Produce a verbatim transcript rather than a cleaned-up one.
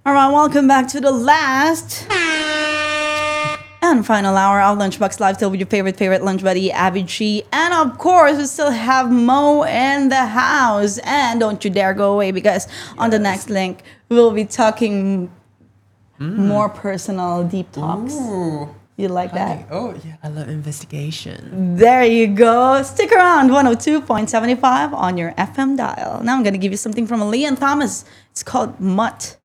All right, welcome back to the last and final hour of Lunchbox Lifestyle with your favorite, favorite lunch buddy, Abby G. And of course, we still have Mo in the house. And don't you dare go away because on the next link, we'll be talking mm. more personal deep talks. Ooh. You like Honey. that? Oh, yeah. I love investigation. There you go. Stick around, one oh two point seven five on your F M dial. Now I'm going to give you something from Leon Thomas. It's called Mutt.